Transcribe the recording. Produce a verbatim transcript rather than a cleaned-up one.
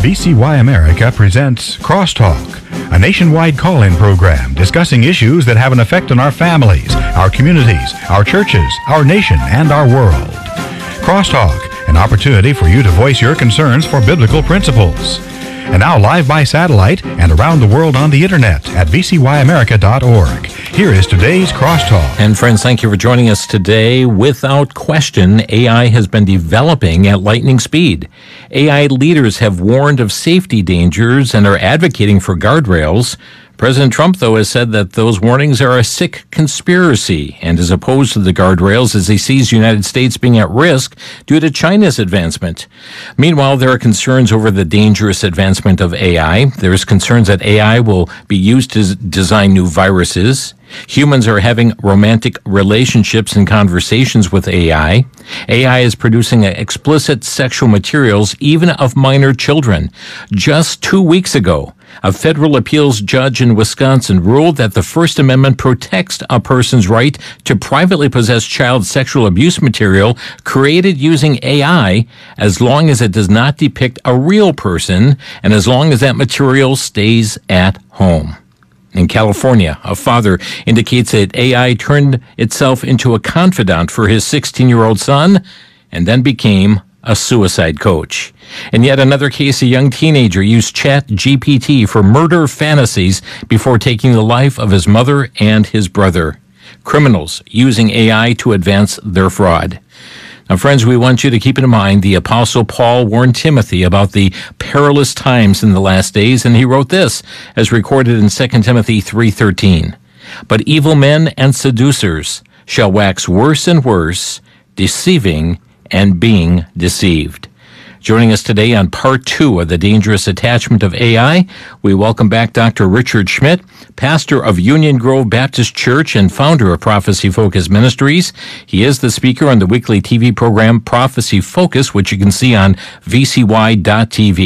V C Y America presents Crosstalk, a nationwide call-in program discussing issues that have an effect on our families, our communities, our churches, our nation, and our world. Crosstalk, an opportunity for you to voice your concerns for biblical principles. And now live by satellite and around the world on the internet at v c y america dot org. Here is today's Crosstalk. And friends, thank you for joining us today. Without question, A I has been developing at lightning speed. A I leaders have warned of safety dangers and are advocating for guardrails. President Trump, though, has said that those warnings are a sick conspiracy and is opposed to the guardrails as he sees the United States being at risk due to China's advancement. Meanwhile, there are concerns over the dangerous advancement of A I. There's concerns that A I will be used to design new viruses. Humans are having romantic relationships and conversations with A I. A I is producing explicit sexual materials, even of minor children. Just two weeks ago, a federal appeals judge in Wisconsin ruled that the First Amendment protects a person's right to privately possess child sexual abuse material created using A I as long as it does not depict a real person and as long as that material stays at home. In California, a father indicates that A I turned itself into a confidant for his sixteen-year-old son and then became a suicide coach. In yet another case, a young teenager used Chat G P T for murder fantasies before taking the life of his mother and his brother. Criminals using A I to advance their fraud. Now, friends, we want you to keep in mind the Apostle Paul warned Timothy about the perilous times in the last days, and he wrote this, as recorded in Second Timothy three thirteen. But evil men and seducers shall wax worse and worse, deceiving and being deceived. Joining us today on part two of the dangerous attachment of A I, we welcome back Doctor Richard Schmidt, pastor of Union Grove Baptist Church and founder of Prophecy Focus Ministries. He is the speaker on the weekly T V program Prophecy Focus, which you can see on v c y dot t v.